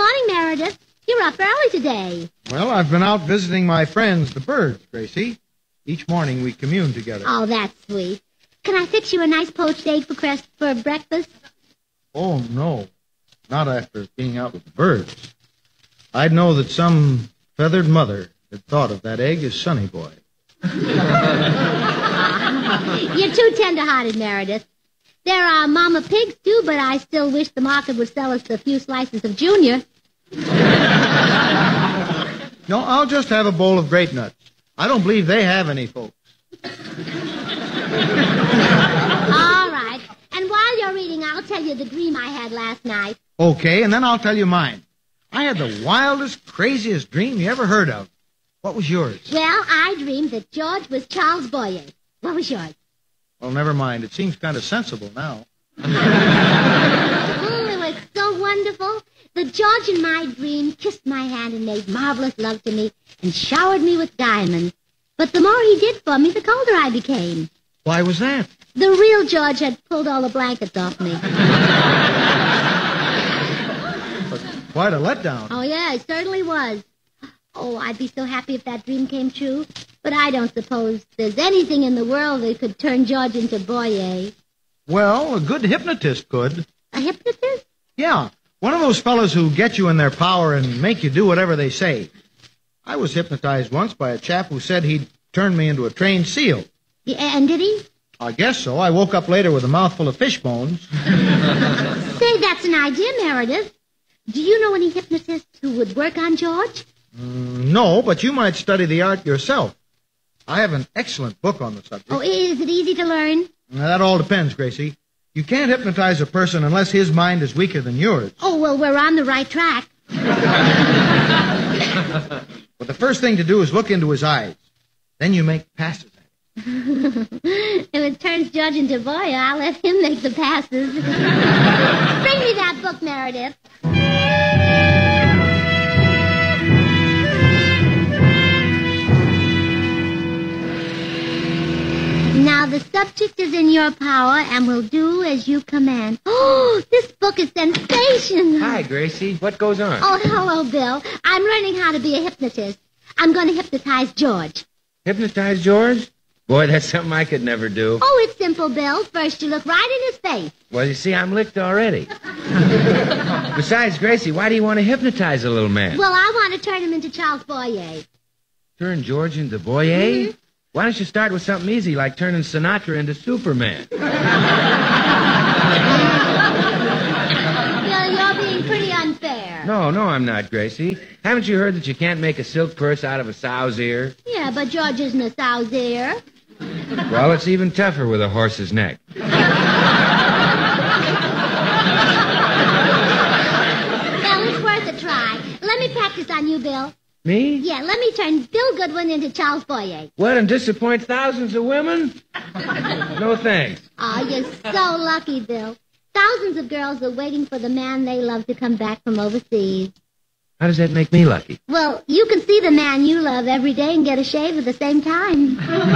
morning, Meredith. You're up early today. Well, I've been out visiting my friends, the birds, Gracie. Each morning we commune together. Oh, that's sweet. Can I fix you a nice poached egg for breakfast? Oh, no. Not after being out with the birds. I'd know that some feathered mother had thought of that egg as Sonny Boy. You're too tender-hearted, Meredith. There are Mama Pigs, too, but I still wish the market would sell us a few slices of Junior. No, I'll just have a bowl of grape nuts. I don't believe they have any, folks. All right. And while you're reading, I'll tell you the dream I had last night. Okay, and then I'll tell you mine. I had the wildest, craziest dream you ever heard of. What was yours? Well, I dreamed that George was Charles Boyer. What was yours? Well, never mind. It seems kind of sensible now. Oh, it was so wonderful. The George in my dream kissed my hand and made marvelous love to me and showered me with diamonds. But the more he did for me, the colder I became. Why was that? The real George had pulled all the blankets off me. But quite a letdown. Oh, yeah, it certainly was. Oh, I'd be so happy if that dream came true. But I don't suppose there's anything in the world that could turn George into Boyer. Well, a good hypnotist could. A hypnotist? Yeah, one of those fellows who get you in their power and make you do whatever they say. I was hypnotized once by a chap who said he'd turn me into a trained seal. Yeah, and did he? I guess so. I woke up later with a mouthful of fish bones. Say, that's an idea, Meredith. Do you know any hypnotists who would work on George? No, but you might study the art yourself. I have an excellent book on the subject. Oh, is it easy to learn? Now, that all depends, Gracie. You can't hypnotize a person unless his mind is weaker than yours. Oh, well, we're on the right track. But the first thing to do is look into his eyes. Then you make passes at him. If it turns George into Boyer, I'll let him make the passes. Bring me that book, Meredith. Now, the subject is in your power and will do as you command. Oh, this book is sensational. Hi, Gracie. What goes on? Oh, hello, Bill. I'm learning how to be a hypnotist. I'm going to hypnotize George. Hypnotize George? Boy, that's something I could never do. Oh, it's simple, Bill. First, you look right in his face. Well, you see, I'm licked already. Besides, Gracie, why do you want to hypnotize a little man? Well, I want to turn him into Charles Boyer. Turn George into Boyer? Mm-hmm. Why don't you start with something easy, like turning Sinatra into Superman? You're being pretty unfair. No, I'm not, Gracie. Haven't you heard that you can't make a silk purse out of a sow's ear? Yeah, but George isn't a sow's ear. Well, it's even tougher with a horse's neck. Well, it's worth a try. Let me practice on you, Bill. Me? Yeah, let me turn Bill Goodwin into Charles Boyer. What, and disappoint thousands of women? No thanks. Oh, you're so lucky, Bill. Thousands of girls are waiting for the man they love to come back from overseas. How does that make me lucky? Well, you can see the man you love every day and get a shave at the same time.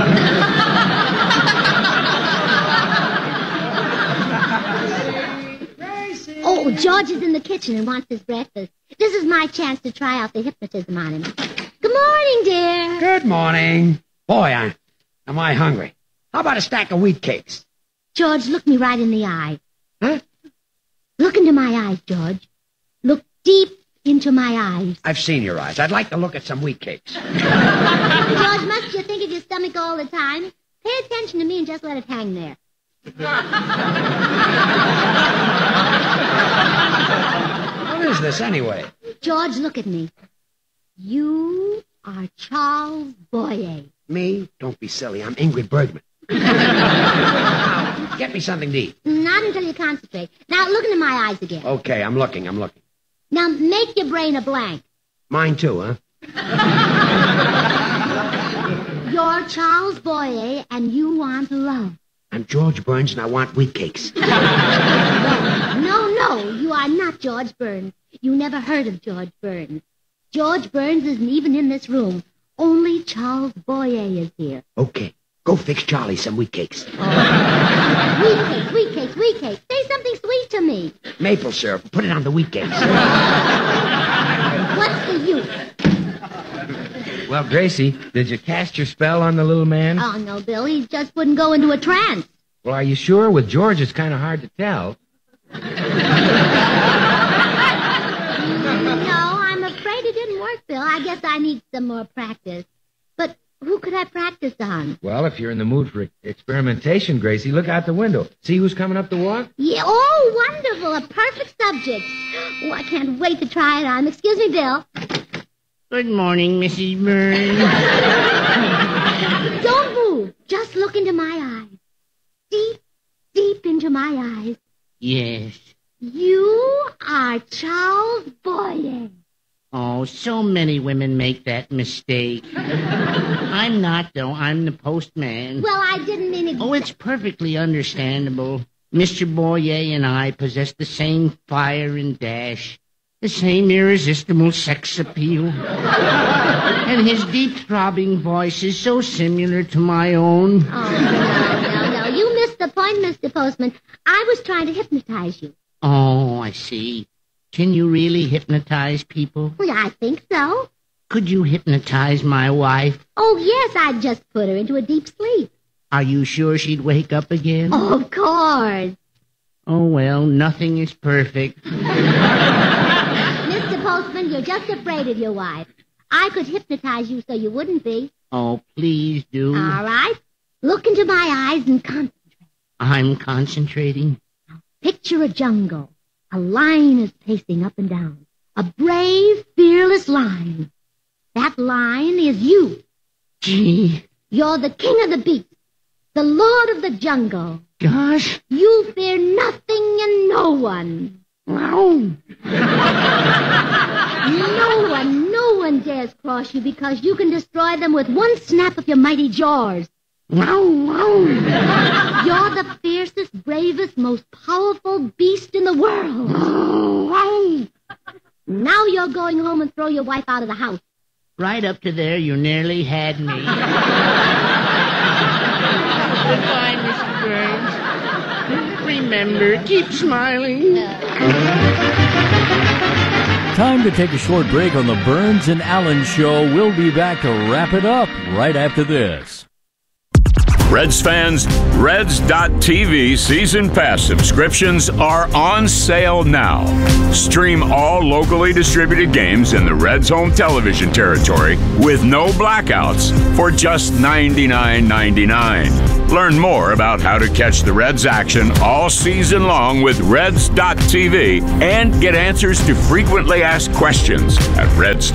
Oh, George is in the kitchen and wants his breakfast. This is my chance to try out the hypnotism on him. Good morning, dear. Good morning. Boy, am I hungry. How about a stack of wheat cakes? George, look me right in the eye. Huh? Look into my eyes, George. Look deep into my eyes. I've seen your eyes. I'd like to look at some wheat cakes. George, must you think of your stomach all the time? Pay attention to me and just let it hang there. What is this, anyway? George, look at me. You are Charles Boyer. Me? Don't be silly. I'm Ingrid Bergman. Get me something to eat. Not until you concentrate. Now, look into my eyes again. Okay, I'm looking. Now, make your brain a blank. Mine too, huh? You're Charles Boyer, and you want love. I'm George Burns, and I want wheat cakes. No, you are not George Burns. You never heard of George Burns. George Burns isn't even in this room. Only Charles Boyer is here. Okay, go fix Charlie some wheat cakes. Oh. Wheat cakes. Say something sweet to me. Maple syrup. Put it on the wheat cakes. Well, Gracie, did you cast your spell on the little man? Oh, no, Bill. He just wouldn't go into a trance. Well, are you sure? With George, it's kind of hard to tell. No, I'm afraid it didn't work, Bill. I guess I need some more practice. But who could I practice on? Well, if you're in the mood for experimentation, Gracie, look out the window. See who's coming up the walk? Yeah, oh, wonderful. A perfect subject. Oh, I can't wait to try it on. Excuse me, Bill. Good morning, Mrs. Burns. Don't move. Just look into my eyes. Deep, deep into my eyes. Yes. You are Charles Boyer. Oh, so many women make that mistake. I'm not, though. I'm the postman. Well, I didn't mean it. Oh, it's perfectly understandable. Mr. Boyer and I possess the same fire and dash, the same irresistible sex appeal. And his deep throbbing voice is so similar to my own. Oh, no. You missed the point, Mr. Postman. I was trying to hypnotize you. Oh, I see. Can you really hypnotize people? Well, I think so. Could you hypnotize my wife? Oh, yes, I'd just put her into a deep sleep. Are you sure she'd wake up again? Oh, of course. Oh, well, nothing is perfect. Mr. Postman, you're just afraid of your wife. I could hypnotize you so you wouldn't be. Oh, please do. All right. Look into my eyes and concentrate. I'm concentrating. Picture a jungle. A lion is pacing up and down. A brave, fearless lion. That lion is you. Gee. You're the king of the beasts. The lord of the jungle. Gosh. You fear nothing and no one. Wow. No one dares cross you because you can destroy them with one snap of your mighty jaws. Wow, wow. You're the fiercest, bravest, most powerful beast in the world. Wow. Now you're going home and throw your wife out of the house. Right up to there, you nearly had me. Goodbye, Mr. Burns. Remember, keep smiling. Time to take a short break on the Burns and Allen Show. We'll be back to wrap it up right after this. Reds fans, Reds.TV season pass subscriptions are on sale now. Stream all locally distributed games in the Reds home television territory with no blackouts for just $99.99. Learn more about how to catch the Reds action all season long with Reds.TV and get answers to frequently asked questions at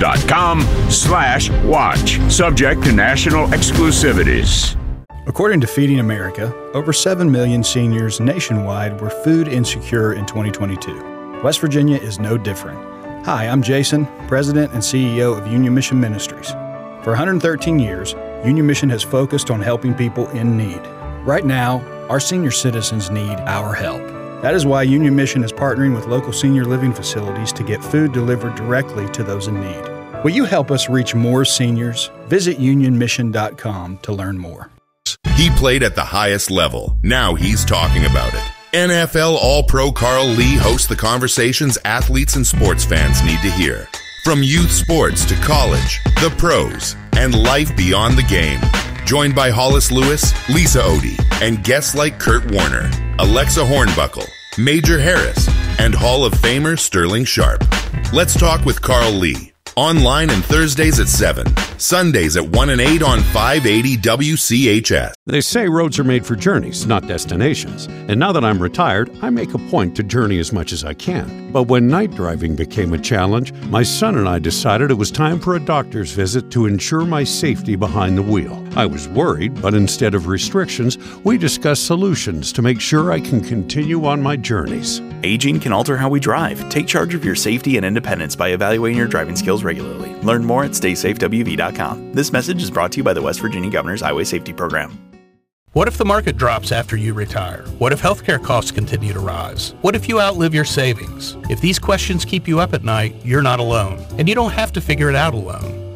Reds.com/watch. Subject to national exclusivities. According to Feeding America, over 7 million seniors nationwide were food insecure in 2022. West Virginia is no different. Hi, I'm Jason, President and CEO of Union Mission Ministries. For 113 years, Union Mission has focused on helping people in need. Right now, our senior citizens need our help. That is why Union Mission is partnering with local senior living facilities to get food delivered directly to those in need. Will you help us reach more seniors? Visit unionmission.com to learn more. He played at the highest level. Now he's talking about it. NFL All-Pro Carl Lee hosts the conversations athletes and sports fans need to hear. From youth sports to college, the pros, and life beyond the game. Joined by Hollis Lewis, Lisa Odie, and guests like Kurt Warner, Alexa Hornbuckle, Major Harris, and Hall of Famer Sterling Sharp. Let's talk with Carl Lee. Online and Thursdays at 7, Sundays at 1 and 8 on 580 WCHS. They say roads are made for journeys, not destinations. And now that I'm retired, I make a point to journey as much as I can. But when night driving became a challenge, my son and I decided it was time for a doctor's visit to ensure my safety behind the wheel. I was worried, but instead of restrictions, we discussed solutions to make sure I can continue on my journeys. Aging can alter how we drive. Take charge of your safety and independence by evaluating your driving skills regularly. Learn more at StaySafeWV.com. This message is brought to you by the West Virginia Governor's Highway Safety Program. What if the market drops after you retire? What if healthcare costs continue to rise? What if you outlive your savings? If these questions keep you up at night, you're not alone. And you don't have to figure it out alone.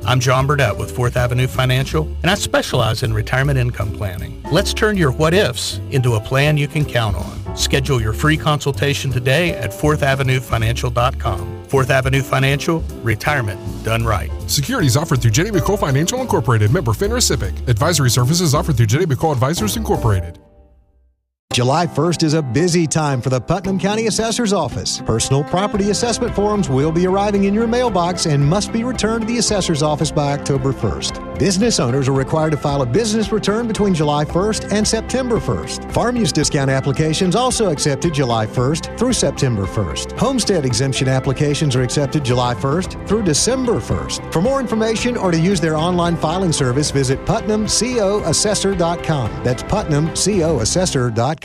I'm John Burdett with 4th Avenue Financial, and I specialize in retirement income planning. Let's turn your what-ifs into a plan you can count on. Schedule your free consultation today at 4thavenuefinancial.com. 4th Avenue Financial, retirement done right. Securities offered through Jenny McCole Financial Incorporated, member FINRA SIPC. Advisory services offered through Jenny McCole Advisors Incorporated. July 1st is a busy time for the Putnam County Assessor's Office. Personal property assessment forms will be arriving in your mailbox and must be returned to the Assessor's Office by October 1st. Business owners are required to file a business return between July 1st and September 1st. Farm use discount applications also accepted July 1st through September 1st. Homestead exemption applications are accepted July 1st through December 1st. For more information or to use their online filing service, visit PutnamCOAssessor.com. That's PutnamCOAssessor.com.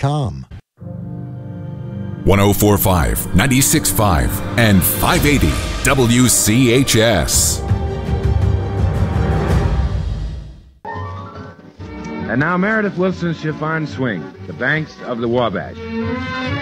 1045, 96.5, and 580 WCHS. And now Meredith Wilson's Chiffon Swing, The Banks of the Wabash.